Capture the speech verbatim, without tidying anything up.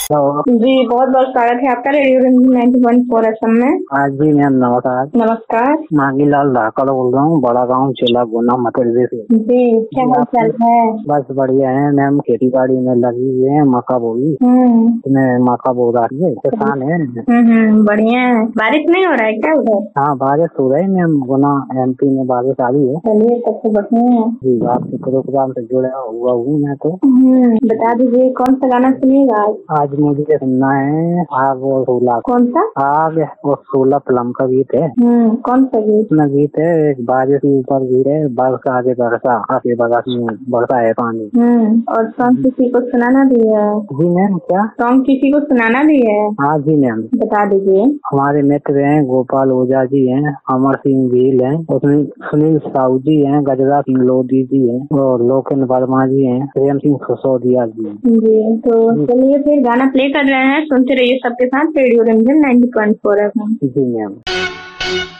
Hello. जी बहुत बहुत स्वागत है आपका radio रंजीन ninety point four FM में। हाँ जी मैम, नमस्कार। नमस्कार। मांगीलाल धाकड़ बोल रहा हूँ, बड़ा गांव जिला गुना मध्य प्रदेश से। जी क्या जी, हाल आप चाल है? बस बढ़िया है मैम। खेती बाड़ी में लगी हुई है, मक्का बोई। हम्म इसमें मक्का बो रही है, किसान है। हम्म बढ़िया है। बारिश नहीं हो रहा है क्या उधर? हाँ बारिश हो रही है मैम, गुना एमपी में बारिश आ रही है। चलिए तब तो बढ़िया है। जी आपके प्रोग्राम से जुड़ा हुआ हूँ मैं तो। हम्म बता दीजिए कौन सा गाना सुनिएगा आज? आज मुझे सुनना है आग और सोलह। कौन सा? आग और सोलह फिल्म का गीत है। हम्म कौन सा गीत? इसमें गीत है एक बारिश के ऊपर गीत है, बरसा आगे बरसा आगे बरसा बरसा है पानी। हम्म और सॉन्ग किसी को सुनाना भी है? जी मैम। क्या सॉन्ग किसी को सुनाना भी है? हाँ जी मैम। बता दीजिए। हमारे मित्र हैं, गोपाल ओझा जी हैं, अमर सिंह भील हैं, उसमें सुनील साहू जी हैं, गजरा सिंह लोधी जी हैं और लोकेन वर्मा जी हैं, प्रेम सिंह सिसोदिया जी हैं। जी तो चलिए फिर गाना प्ले कर रहे हैं, सुनते रहिए सबके साथ radio Ranjan ninety point four FM. जी मैम।